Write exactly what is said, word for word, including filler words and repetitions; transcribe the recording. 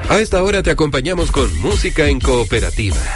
A esta hora te acompañamos con música en cooperativa.